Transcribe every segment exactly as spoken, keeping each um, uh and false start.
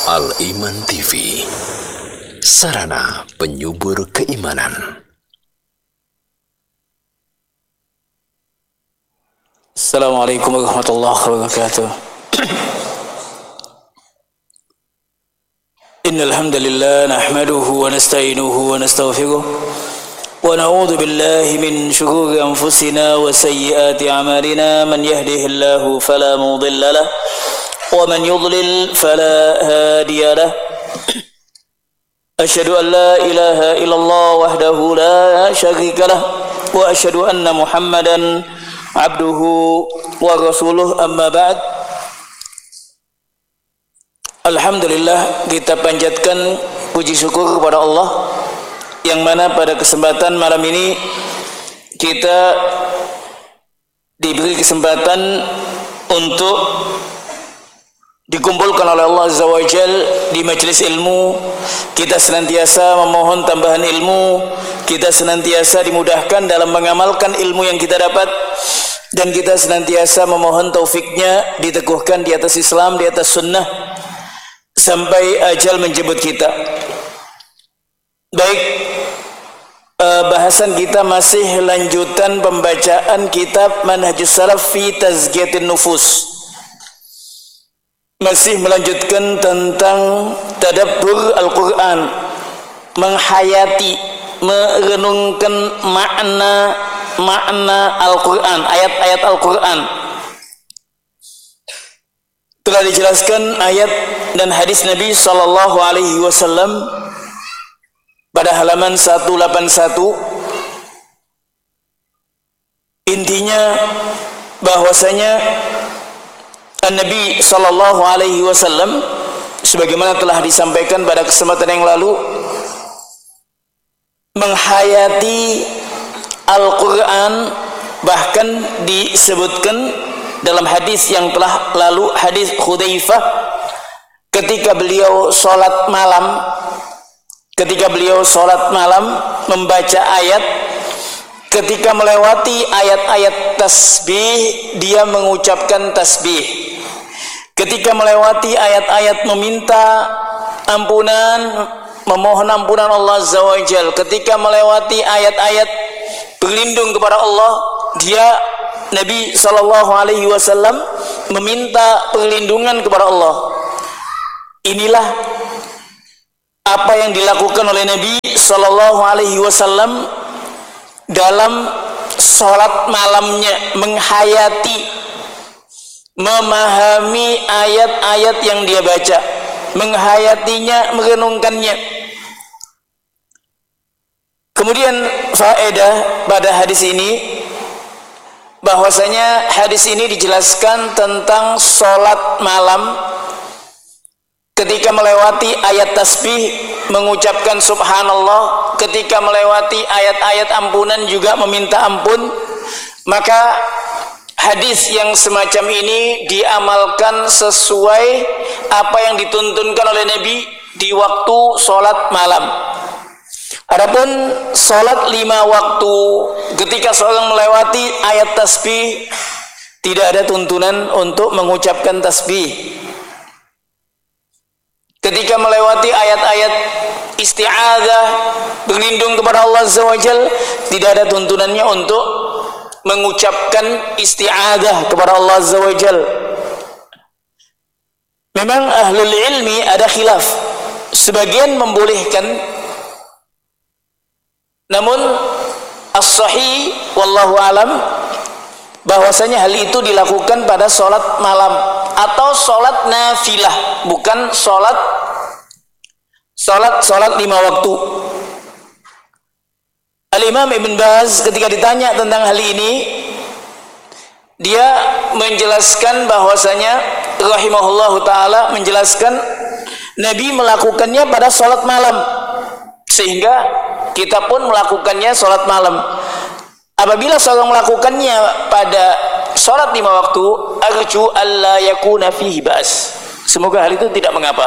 Al-Iman T V, sarana penyubur keimanan. Assalamualaikum warahmatullahi wabarakatuh. Innal hamdalillah nahmaduhu wa nasta'inuhu wa nastaghfiruh wa na'udzu billahi min shururi anfusina wa sayyiati a'malina. Man yahdihillahu fala mudilla lahu wa man yudlil fala hadiya lahu. Asyhadu an la ilaha illallah wahdahu la syarika lahu wa asyhadu anna Muhammadan abduhu wa rasuluh, amma ba'd. Alhamdulillah, kita panjatkan puji syukur kepada Allah yang mana pada kesempatan malam ini kita diberi kesempatan untuk dikumpulkan oleh Allah Azza wa Jal di majelis ilmu. Kita senantiasa memohon tambahan ilmu, kita senantiasa dimudahkan dalam mengamalkan ilmu yang kita dapat, dan kita senantiasa memohon taufiknya diteguhkan di atas Islam, di atas sunnah sampai ajal menjemput kita. Baik, eh, bahasan kita masih lanjutan pembacaan kitab Manhajus Salaf fi Tazkiyatin Nufus. Masih melanjutkan tentang tadabbur Al-Quran, menghayati, merenungkan makna makna Al-Quran, ayat-ayat Al-Quran. Telah dijelaskan ayat dan hadis Nabi sallallahu alaihi wasallam pada halaman seratus delapan puluh satu. Intinya bahwasanya Nabi sallallahu alaihi wasallam, sebagaimana telah disampaikan pada kesempatan yang lalu, menghayati Al-Quran. Bahkan disebutkan dalam hadis yang telah lalu, hadis Hudzaifah, ketika beliau sholat malam ketika beliau sholat malam membaca ayat, ketika melewati ayat-ayat tasbih dia mengucapkan tasbih. Ketika melewati ayat-ayat meminta ampunan, memohon ampunan Allah Azza wa Jal, ketika melewati ayat-ayat berlindung kepada Allah, dia Nabi sallallahu alaihi wasallam meminta perlindungan kepada Allah. Inilah apa yang dilakukan oleh Nabi sallallahu alaihi wasallam dalam sholat malamnya, menghayati, memahami ayat-ayat yang dia baca, menghayatinya, merenungkannya. Kemudian faedah pada hadis ini, bahwasanya hadis ini dijelaskan tentang sholat malam. Ketika melewati ayat tasbih mengucapkan subhanallah, ketika melewati ayat-ayat ampunan juga meminta ampun. Maka hadis yang semacam ini diamalkan sesuai apa yang dituntunkan oleh Nabi di waktu sholat malam. Adapun sholat lima waktu, ketika seorang melewati ayat tasbih, tidak ada tuntunan untuk mengucapkan tasbih. Ketika melewati ayat-ayat isti'adzah, berlindung kepada Allah Azza wa Jal, tidak ada tuntunannya untuk mengucapkan isti'adzah kepada Allah Azza wa Jal. Memang ahlul ilmi ada khilaf, sebagian membolehkan, namun as-sahih wallahu alam bahwasanya hal itu dilakukan pada sholat malam atau sholat nafilah, bukan sholat sholat sholat lima waktu. Al-Imam Ibn Baz ketika ditanya tentang hal ini, dia menjelaskan bahwasanya rahimahullahu ta'ala menjelaskan Nabi melakukannya pada sholat malam, sehingga kita pun melakukannya sholat malam. Apabila seorang melakukannya pada sholat lima waktu, arju alla yakuna fihi ba'as, semoga hal itu tidak mengapa.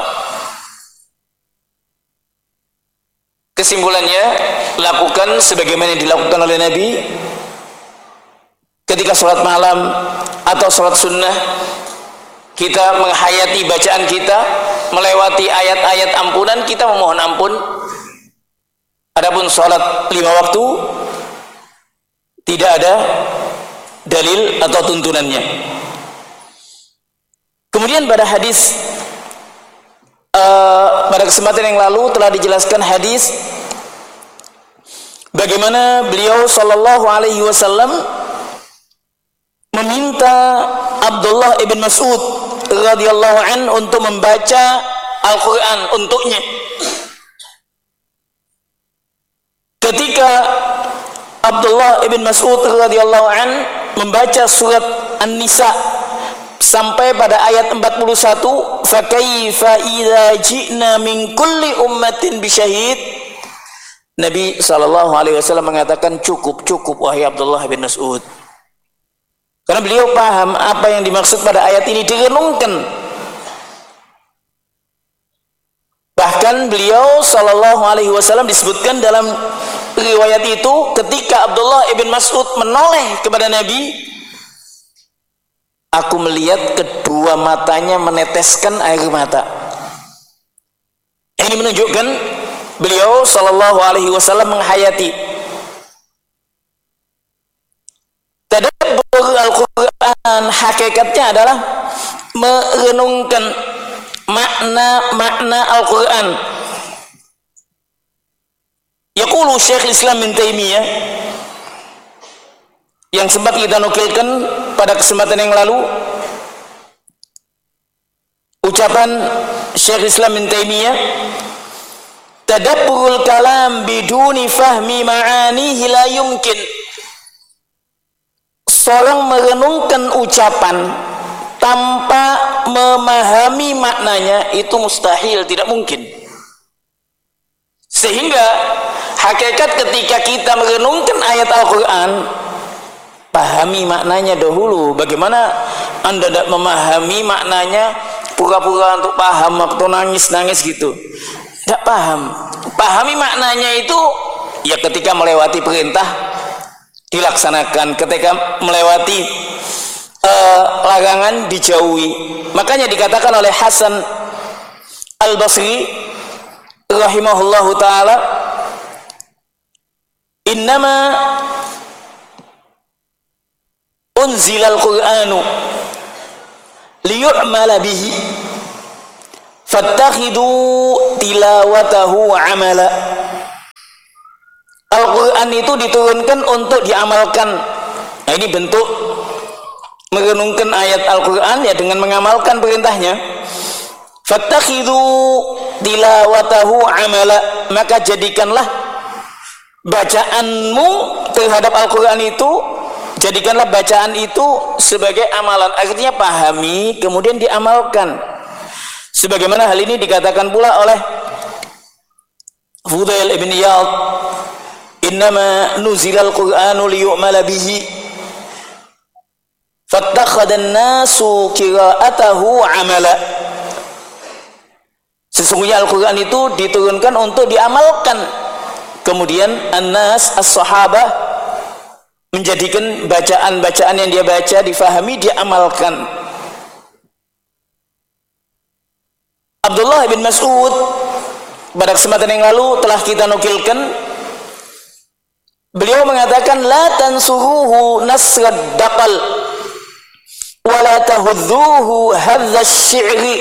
Kesimpulannya, lakukan sebagaimana yang dilakukan oleh Nabi ketika sholat malam atau sholat sunnah. Kita menghayati bacaan kita, melewati ayat-ayat ampunan kita memohon ampun. Adapun sholat lima waktu tidak ada dalil atau tuntunannya. Kemudian pada hadis uh, pada kesempatan yang lalu telah dijelaskan hadis bagaimana beliau sallallahu alaihi wasallam meminta Abdullah ibn Mas'ud radhiyallahu an untuk membaca Al-Quran untuknya. Ketika Abdullah ibn Mas'ud radhiyallahu an membaca surat An-Nisa sampai pada ayat empat puluh satu, fa kaifa idza ji'na min kulli ummatin bisyahid, Nabi sallallahu alaihi wasallam mengatakan cukup cukup wahai Abdullah bin Mas'ud. Karena beliau paham apa yang dimaksud pada ayat ini, direnungkan. Bahkan beliau sallallahu alaihi wasallam disebutkan dalam riwayat itu ketika Abdullah ibn Mas'ud menoleh kepada Nabi, aku melihat kedua matanya meneteskan air mata. Ini menunjukkan beliau sallallahu alaihi wasallam menghayati tadabbur Al-Quran. Hakikatnya adalah merenungkan makna-makna Al-Quran. Yaqulu Syekh Islam bin Taimiyah, yang sempat kita nukilkan pada kesempatan yang lalu, ucapan Syekh Islam bin Taimiyah, tadabburul kalam biduni fahmi ma'anihi la yumkin. Seorang merenungkan ucapan tanpa memahami maknanya itu mustahil, tidak mungkin. Sehingga hakikat ketika kita merenungkan ayat Al-Quran, pahami maknanya dahulu. Bagaimana Anda tidak memahami maknanya, pura-pura untuk paham waktu nangis-nangis gitu? Tidak paham. Pahami maknanya itu ya ketika melewati perintah dilaksanakan, ketika melewati uh, larangan dijauhi. Makanya dikatakan oleh Hasan Al-Basri rahimahullahu ta'ala, innama unzilal Qur'anu liyu'mala bihi fattakhidu tilawatahu amala. Al-Quran itu diturunkan untuk diamalkan. Nah, ini bentuk merenungkan ayat Al-Quran ya dengan mengamalkan perintahnya. Fattakhidu tilawatahu amala, maka jadikanlah bacaanmu terhadap Al-Quran itu, jadikanlah bacaan itu sebagai amalan. Artinya pahami kemudian diamalkan. Sebagaimana hal ini dikatakan pula oleh Fudail ibn Iyad, innama nuzilal Qur'anu liyu'mala bihi fattakhadhan nasu qira'atahu amala. Sesungguhnya Al-Quran itu diturunkan untuk diamalkan. Kemudian an-nas, as-sahabah menjadikan bacaan-bacaan yang dia baca difahami, diamalkan. Abdullah bin Mas'ud pada kesempatan yang lalu telah kita nukilkan, beliau mengatakan la tansuruhu nasrad daqal wa la tahudzuhu hadza syi'ri.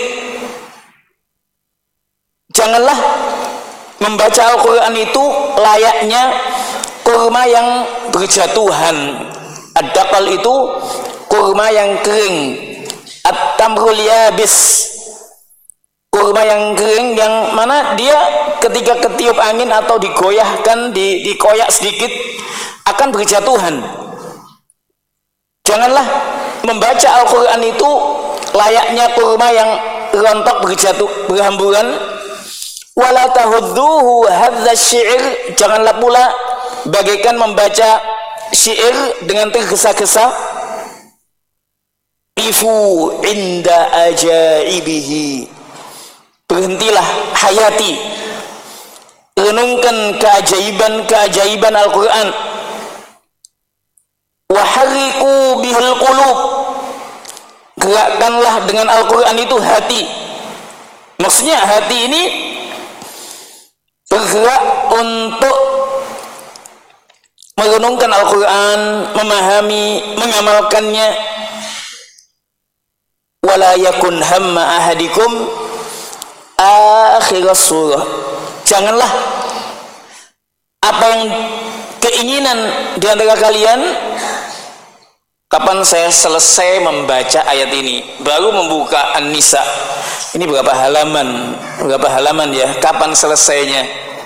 Janganlah membaca Al-Quran itu layaknya kurma yang berjatuhan. Ad-daqal itu kurma yang kering. At-tamrul yabis, kurma yang kering yang mana dia ketika ketiup angin atau digoyahkan, di, dikoyak sedikit akan berjatuhan. Janganlah membaca Al-Quran itu layaknya kurma yang rontok berjatuh berhamburan. Wala tahudzuhu hadza syi'r, janganlah pula bagaikan membaca syair dengan tergesa-gesa. Ifu inda ajaibihi, berhentilah, hayati, renungkan keajaiban-keajaiban Al-Quran. Wahariku bihil qulub, gerakkanlah dengan Al-Quran itu hati. Maksudnya hati ini bergerak untuk merenungkan Al-Quran, memahami, mengamalkannya. Wala yakun hamma ahadikum akhir surah. Janganlah apa yang keinginan di antara kalian, kapan saya selesai membaca ayat ini, baru membuka An-Nisa. Ini berapa halaman? Berapa halaman ya? Kapan selesainya?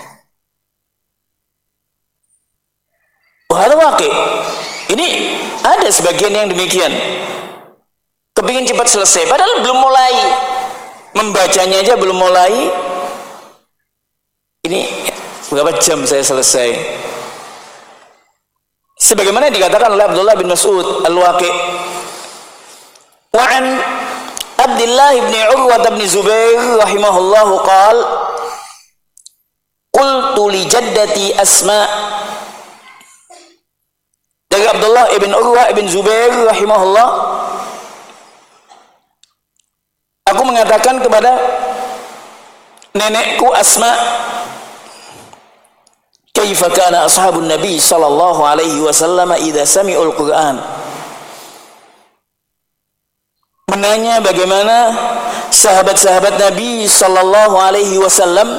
Wah, wakil. Ini ada sebagian yang demikian. Kepingin cepat selesai, padahal belum mulai. Membacanya aja belum mulai. Ini berapa jam saya selesai? Sebagaimana dikatakan oleh Abdullah bin Mas'ud Al-Waqi'. Wa'an Abdullah bin Urwah bin Zubair rahimahullahu qal qultu li jaddati Asma. Dari Abdullah bin Urwah bin Zubair rahimahullah, aku mengatakan kepada nenekku Asma, kaifa kana ashabun Nabi sallallahu alaihi wasallam idza sami'ul Qur'an. Menanya bagaimana sahabat-sahabat Nabi sallallahu alaihi wasallam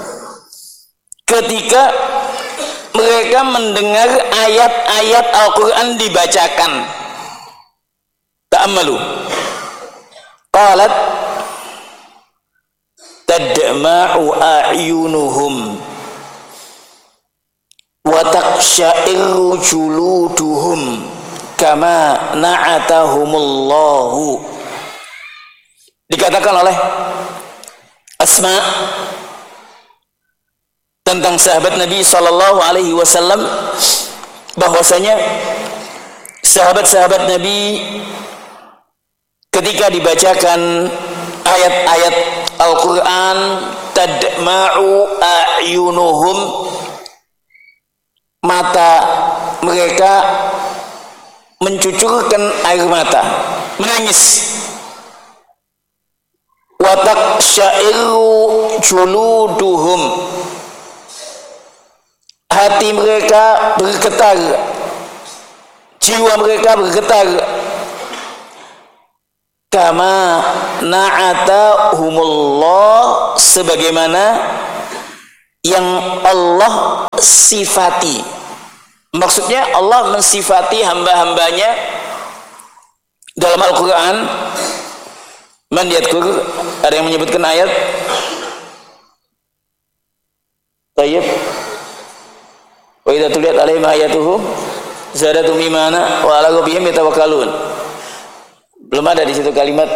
ketika mereka mendengar ayat-ayat Al-Quran dibacakan. Ta'ammalu. Qalat tadma'u a'yunuhum wa taqsha'iru juluduhum kama na'atahumullahu. Dikatakan oleh Asma tentang sahabat Nabi sallallahu alaihi wasallam bahwasanya sahabat-sahabat Nabi ketika dibacakan ayat-ayat Al-Quran, tadma'u a'yunuhum, mata mereka mencucurkan air mata, menangis. Wa taqsha'iru juluduhum, hati mereka bergetar, jiwa mereka bergetar. Kama na'atahumullah, sebagaimana yang Allah sifati. Maksudnya Allah mensifati hamba-hambanya dalam Al-Quran. Man yadkur, ada yang menyebutkan ayat. Tayyib. Wa idza tuliyat alaihim ayatuhu zadatum imana wa ala rabbihim yatawakkalun. Belum ada di situ kalimat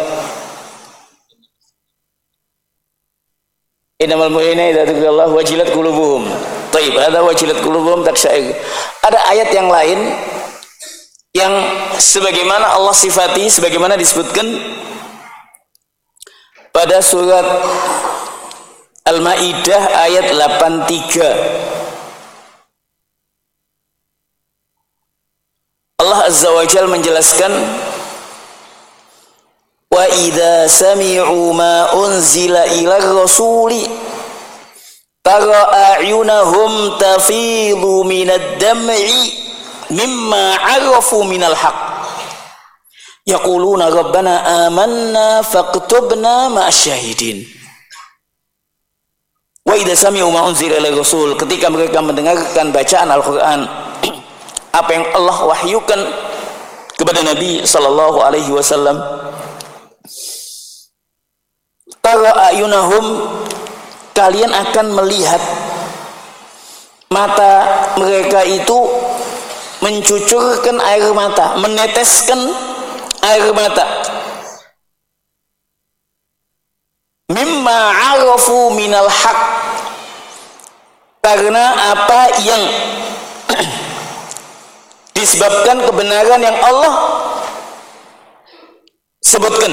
innamal mu'minuna idza dzukirallahu wajilat qulubuhum. Taib, ada wajilat qulubuhum taksyair. Ada ayat yang lain yang sebagaimana Allah sifati, sebagaimana disebutkan pada surat Al-Maidah ayat delapan puluh tiga. Allah Azza wa Jalla menjelaskan, wa idza sami'u ma unzila ila rasuli tara a'yunahum tafidu minad dam'i mimma 'arafu minal haqq yaquluna rabbana amanna faqtubna ma'asyahidin. Wa idza sami'u ma unzila ila rasul, ketika mereka mendengarkan bacaan Al-Qur'an, apa yang Allah wahyukan kepada Nabi sallallahu alaihi wasallam, tara a'yunahum, kalian akan melihat mata mereka itu mencucurkan air mata, meneteskan air mata. Mimma 'arafu minal haq, karena apa yang disebabkan kebenaran yang Allah sebutkan.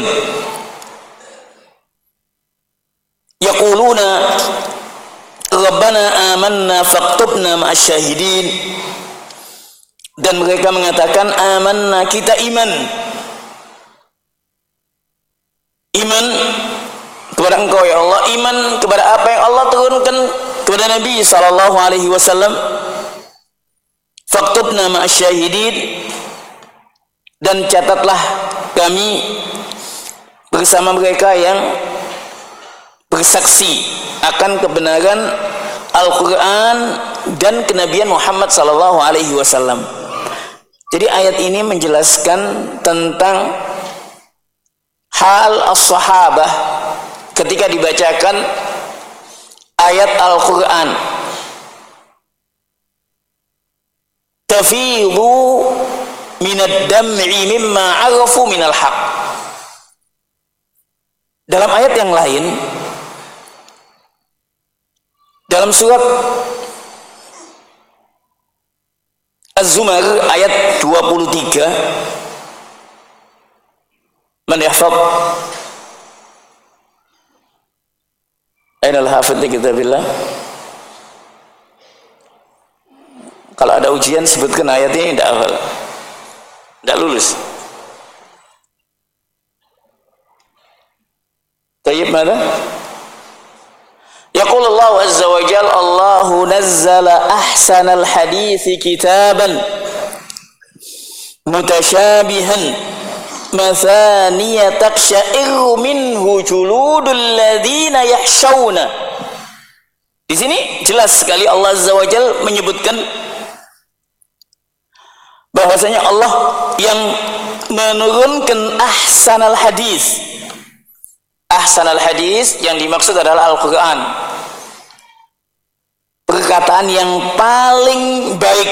Yaquluna rabbana amanna faqtubna ma'asyahidin, dan mereka mengatakan amanna, kita iman. Iman kepada Engkau ya Allah, iman kepada apa yang Allah turunkan kepada Nabi sallallahu alaihi wasallam. Faktubna ma'asyahidin, dan catatlah kami bersama mereka yang bersaksi akan kebenaran Al-Quran dan kenabian Muhammad sallallahu alaihi wasallam. Jadi ayat ini menjelaskan tentang hal as-sahabah ketika dibacakan ayat Al-Quran. Tafidhu minad dam'i mimma arafu minal haq. Dalam ayat yang lain, dalam surat Az-Zumar ayat dua puluh tiga, man yahfad Aina al-hafidh li kitabillah. Kalau ada ujian sebutkan ayatnya, tidak hafal, tidak lulus. Tayyib mana? Yaqul Allah azza wa jalla, Allahu nazzala ahsanal hadithi kitaban mutasyabihan mathaniya taqsha'iru minhu juludul ladzina yahshawna. Di sini jelas sekali Allah azza wa jalla menyebutkan bahwasanya Allah yang menurunkan ahsanal hadis. Ahsanal hadis yang dimaksud adalah Al-Quran, perkataan yang paling baik.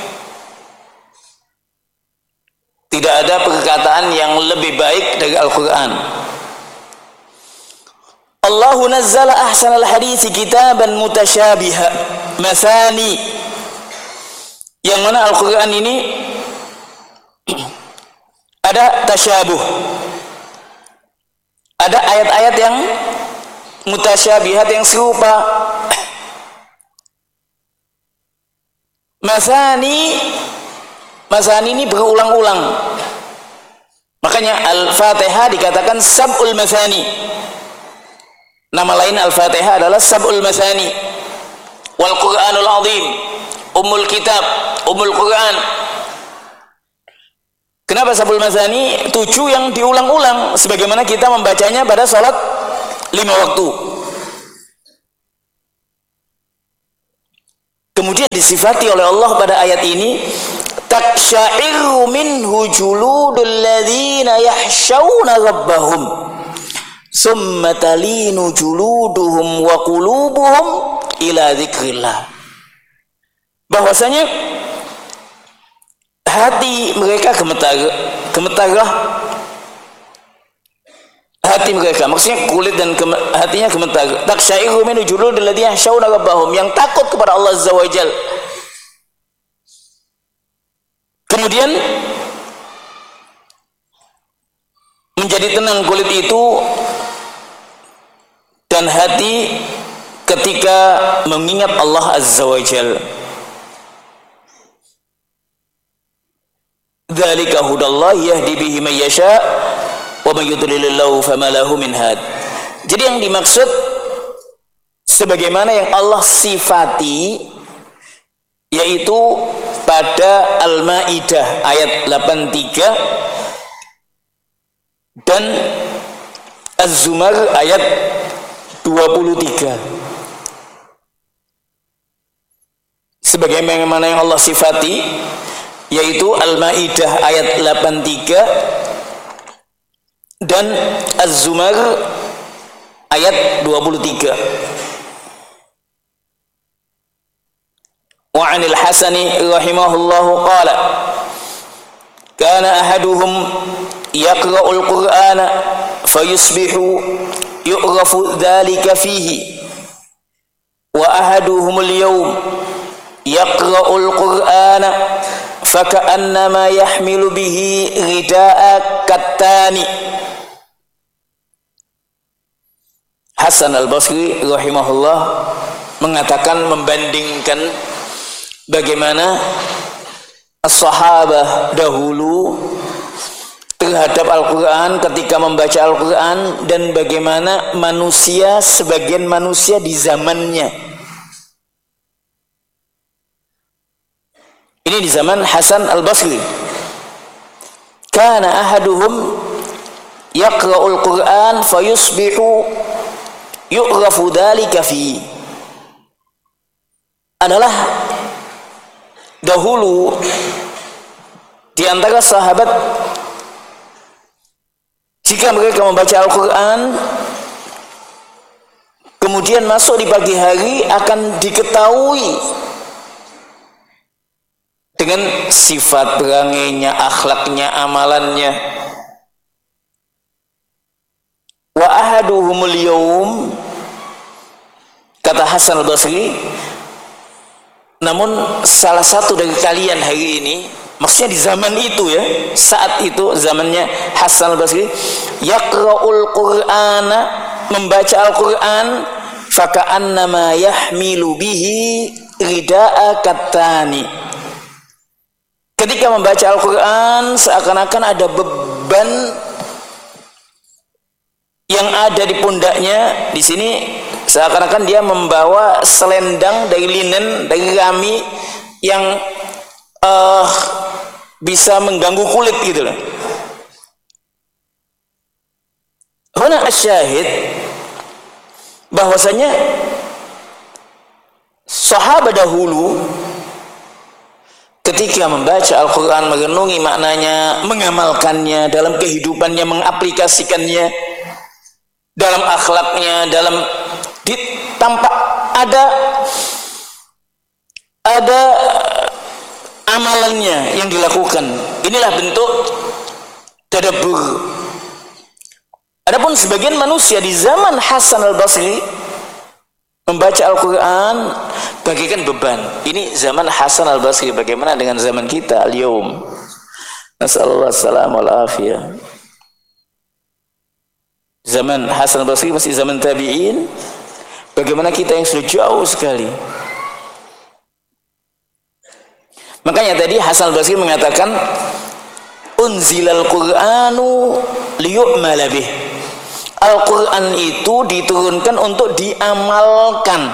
Tidak ada perkataan yang lebih baik dari Al-Quran. Allahu nazzala ahsanal hadis kitaban mutasyabiha masani, yang mana Al-Quran ini ada tasyabuh, ada ayat-ayat yang mutasyabihat yang serupa. Masani, masani ini berulang-ulang. Makanya Al-Fatihah dikatakan sab'ul masani. Nama lain Al-Fatihah adalah sab'ul masani. Wal Qur'anul Azim, Ummul Kitab, Ummul Quran. Kenapa sab'ul masani? Tujuh yang diulang-ulang, sebagaimana kita membacanya pada sholat lima waktu. Kemudian disifati oleh Allah pada ayat ini, taqsha'iru minhu juludul ladzina yahshawna rabbahum summa talinu juluduhum wa qulubuhum ila dzikrillah. Bahwasanya hati mereka gemetar, gemetarlah hati mereka, maksudnya kulit dan gem, hatinya gemetar. Taqsha'iru minhu juludul ladzina yahshawna rabbahum, yang takut kepada Allah azza wa jalla. Kemudian menjadi tenang kulit itu dan hati ketika mengingat Allah azza wa jalla. Dzalika hudallahi yahdi bihi man yasha wa may yudlilillahu fama lahu min had. Jadi yang dimaksud sebagaimana yang Allah sifati, yaitu pada Al-Maidah ayat delapan puluh tiga dan Az-Zumar ayat dua puluh tiga. Sebagaimana yang Allah sifati, yaitu Al-Maidah ayat delapan puluh tiga dan Az-Zumar ayat dua puluh tiga. Wa 'anil Hasani rahimahullahu qala kana ahaduhum yaqra'ul Qur'ana fayusbihu yu'rafu dhalika fihi wa ahaduhumul yawm yaqra'ul Qur'ana faka'annama yahmilu bihi rida'a kattani. Hasan al-Basri rahimahullah mengatakan, membandingkan bagaimana as-sahabah dahulu terhadap Al-Quran ketika membaca Al-Quran, dan bagaimana manusia, sebagian manusia di zamannya. Ini di zaman Hasan Al-Basri. Kana ahaduhum yaqra'ul Qur'an fayusbihu yu'rafu dhalika fi. Adalah dahulu di antara sahabat, jika mereka membaca Al-Quran kemudian masuk di pagi hari, akan diketahui dengan sifat perangainya, akhlaknya, amalannya. Wa ahaduhumul yawm, kata Hasan Al-Basri, namun salah satu dari kalian hari ini, maksudnya di zaman itu ya, saat itu zamannya Hasan Al-Basri, yaqra'ul Qur'ana, membaca Al-Quran, faka'annama yahmilu bihi rida'a kattani. Ketika membaca Al-Quran seakan-akan ada beban yang ada di pundaknya. Di sini seakan-akan dia membawa selendang dari linen, dari rami yang uh, bisa mengganggu kulit gitu loh. Huna asyahid bahwasanya sahabat dahulu ketika membaca Al-Quran, merenungi maknanya, mengamalkannya dalam kehidupannya, mengaplikasikannya dalam akhlaknya, dalam di, tampak ada ada amalannya yang dilakukan. Inilah bentuk tadabbur. Adapun sebagian manusia di zaman Hasan Al-Basri membaca Al-Quran bagikan beban. Ini zaman Hasan Al-Basri. Bagaimana dengan zaman kita al-yawm? Nasallallahu alaihi wasallam. Zaman Hasan Al-Basri masih zaman tabi'in. Bagaimana kita yang sudah jauh sekali? Makanya tadi Hasan Al-Basri mengatakan, unzilal Qur'anu liyu'mala bih. Al-Quran itu diturunkan untuk diamalkan.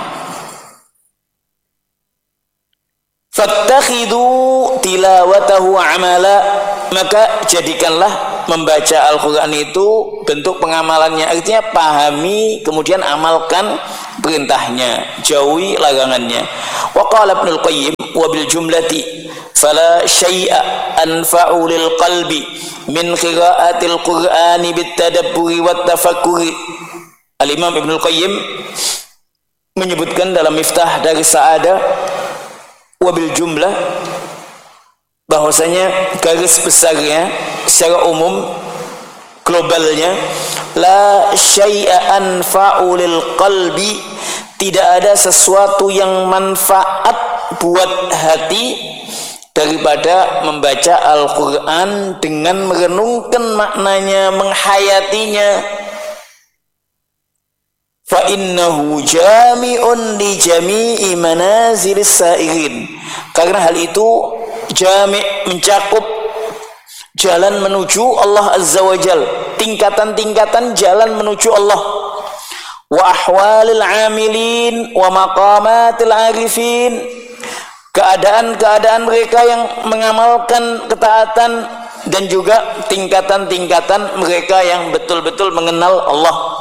Fattakhidu tilawatahu amala, maka jadikanlah membaca Al-Quran itu bentuk pengamalannya. Artinya pahami kemudian amalkan perintahnya, jauhi larangannya. Wa qala Ibnul Qayyim wa bil jumlati fala syai'a anfa'u lil qalbi min qira'atil Qur'ani bit tadabburi wat tafakkuri. Al-Imam Ibnul Qayyim menyebutkan dalam Miftah dari Sa'adah wabil jumlah bahwasanya garis besarnya secara umum, globalnya, la syai'a anfa'u lil qalbi, tidak ada sesuatu yang manfaat buat hati daripada membaca Al-Quran dengan merenungkan maknanya, menghayatinya. Fa innahu jami'un li jami'i manazilis sa'irin, karena hal itu jami', mencakup jalan menuju Allah Azza wa Jal, tingkatan-tingkatan jalan menuju Allah, wa ahwalil amilin wa maqamatil arifin, keadaan-keadaan mereka yang mengamalkan ketaatan, dan juga tingkatan-tingkatan mereka yang betul-betul mengenal Allah.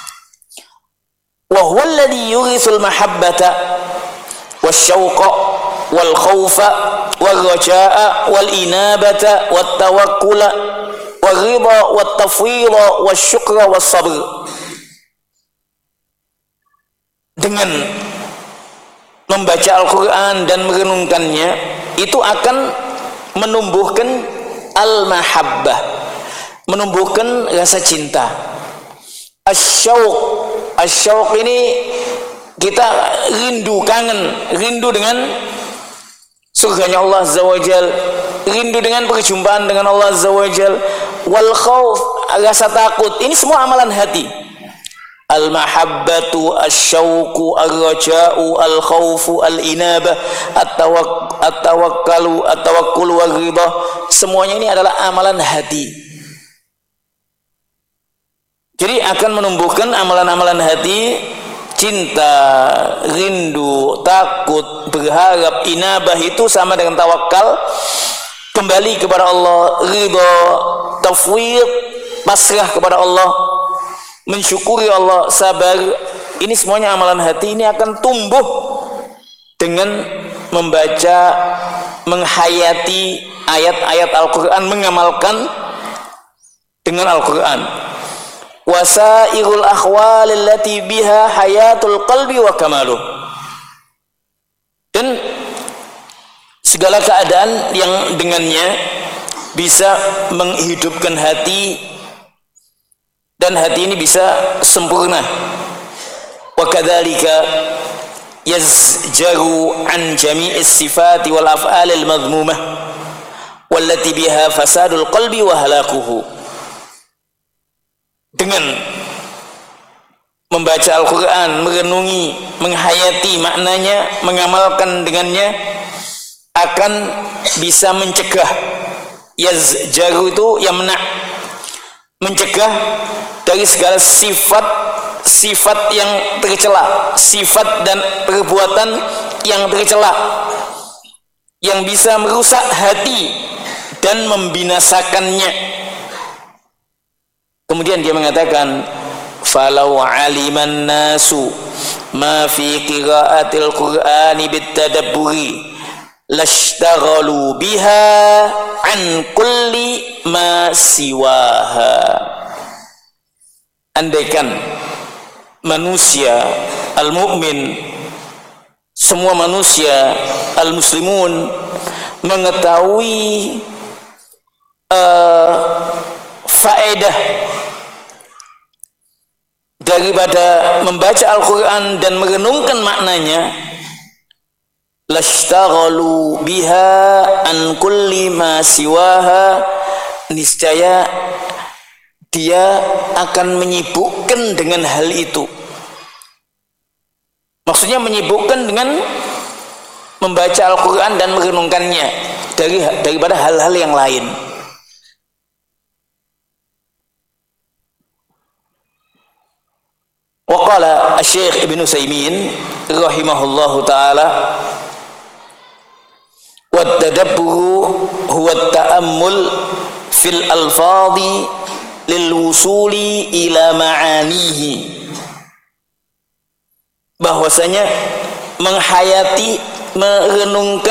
Wa huwa alladhi yughisul mahabbata wasyauqa wal khawfa wal raja'a wal inabata wat tawakkula wal ridha wat tafwidha wasyukra was sabr. Dengan membaca Al-Quran dan merenungkannya, itu akan menumbuhkan al-mahabbah, menumbuhkan rasa cinta. Asyauq, asyauq ini kita rindu, kangen, rindu dengan surganya Allah Azza wa Jal, rindu dengan perjumpaan dengan Allah Azza wa Jal. Wal khawf, rasa takut, ini semua amalan hati. Al-mahabbatu, asyauqu, ar-raja'u, al-khawfu, al-inabah, at-tawakkalu, at-tawakkulu, wal ridha, semuanya ini adalah amalan hati. Jadi akan menumbuhkan amalan-amalan hati, cinta, rindu, takut, berharap, inabah itu sama dengan tawakal, kembali kepada Allah, ridha, tafwid, pasrah kepada Allah, mensyukuri Allah, sabar. Ini semuanya amalan hati, ini akan tumbuh dengan membaca, menghayati ayat-ayat Al-Quran, mengamalkan dengan Al-Quran. Wasairul akhwal allati biha hayatul qalbi wa kamaluh. Dan segala keadaan yang dengannya bisa menghidupkan hati dan hati ini bisa sempurna. Wa kadzalika yazjaru an jami'is sifati wal af'alil madhmumah wallati biha fasadul qalbi wa halakuhu. Dengan membaca Al-Quran, merenungi, menghayati maknanya, mengamalkan dengannya, akan bisa mencegah. Yazjaru itu yamna, mencegah dari segala sifat sifat yang tercela, sifat dan perbuatan yang tercela, yang bisa merusak hati dan membinasakannya. Kemudian dia mengatakan, falau aliman nasu ma fi qiraatil qur'ani bitadabburi lashtaghalu biha an kulli ma siwaha. Andaikan manusia al-mu'min, semua manusia al-muslimun mengetahui uh, faedah daripada membaca Al-Quran dan merenungkan maknanya, lashtaghalu biha an kulli ma siwaha, niscaya dia akan menyibukkan dengan hal itu. Maksudnya menyibukkan dengan membaca Al-Quran dan merenungkannya dari daripada hal-hal yang lain. Waqala Asy-Syaikh Ibnu Utsaimin rahimahullahu taala, wat-tadabburu huwa at-ta'ammul fil alfadhi lil wusuli ila ma'anihi. Bahwasanya menghayati, merenungkan